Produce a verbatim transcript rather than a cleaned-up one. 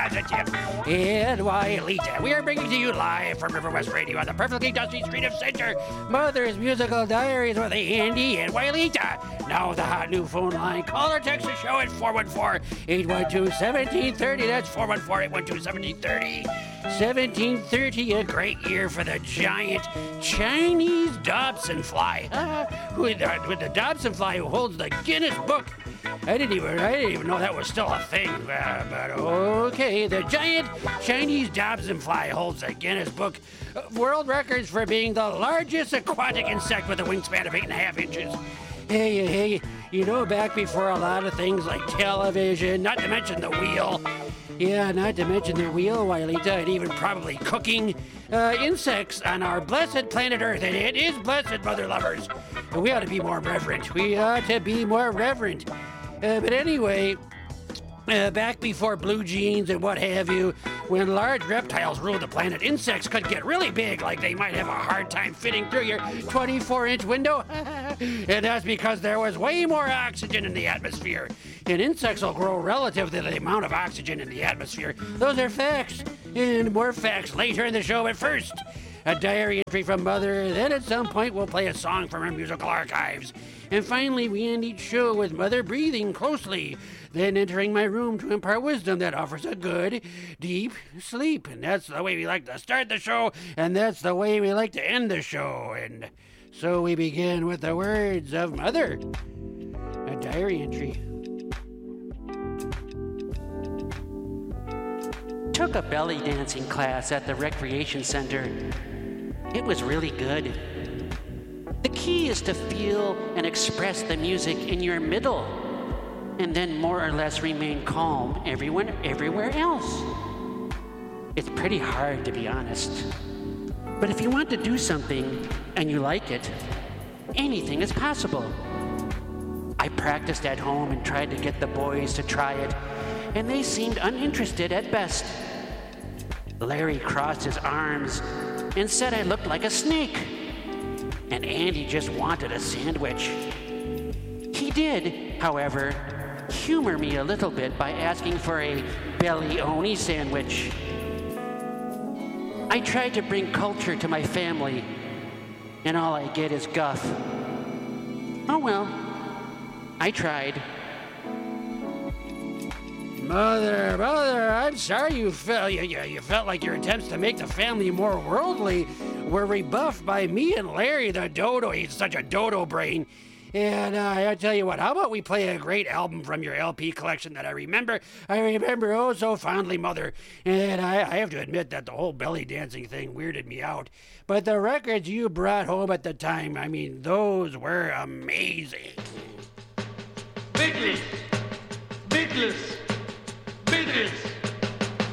positive, and Wylita. We are bringing to you live from River West Radio on the perfectly dusty street of Center, Mother's Musical Diaries with Andy and Wylita. Now the hot new phone line. Call or text the show at four one four, eight one two, one seven three zero. That's four one four, eight one two, one seven three zero. seventeen thirty, a great year for the giant Chinese Dobson fly. Uh, with, the, with the Dobson fly who holds the Guinness Book. I didn't even I didn't even know that was still a thing. Uh, but okay, the giant Chinese Dobson fly holds the Guinness Book of World Records for being the largest aquatic insect with a wingspan of eight and a half inches. Hey, hey, you know, back before a lot of things like television, not to mention the wheel. Yeah, not to mention the wheel, Wylita, and even probably cooking uh, insects on our blessed planet Earth. And it is blessed, mother lovers. And we ought to be more reverent. We ought to be more reverent. Uh, but anyway, uh, back before blue jeans and what have you, when large reptiles ruled the planet, insects could get really big, like they might have a hard time fitting through your twenty-four inch window. And that's because there was way more oxygen in the atmosphere. And insects will grow relative to the amount of oxygen in the atmosphere. Those are facts. And more facts later in the show. But first, a diary entry from Mother. Then at some point we'll play a song from her musical archives. And finally, we end each show with Mother breathing closely, then entering my room to impart wisdom that offers a good, deep sleep. And that's the way we like to start the show, and that's the way we like to end the show. And so we begin with the words of Mother. A diary entry. Took a belly dancing class at the recreation center. It was really good. The key is to feel and express the music in your middle, and then more or less remain calm everyone everywhere else. It's pretty hard, to be honest. But if you want to do something and you like it, anything is possible. I practiced at home and tried to get the boys to try it, and they seemed uninterested at best. Larry crossed his arms and said I looked like a snake. And Andy just wanted a sandwich. He did, however, humor me a little bit by asking for a belly-only sandwich. I tried to bring culture to my family, and all I get is guff. Oh well, I tried. Mother, mother, I'm sorry you felt you, you, you felt like your attempts to make the family more worldly were rebuffed by me and Larry the Dodo. He's such a dodo brain. And uh, I tell you what, how about we play a great album from your L P collection that I remember, I remember oh so fondly, Mother. And I, I have to admit that the whole belly dancing thing weirded me out. But the records you brought home at the time, I mean, those were amazing. Bigless, Bigless, Bigless.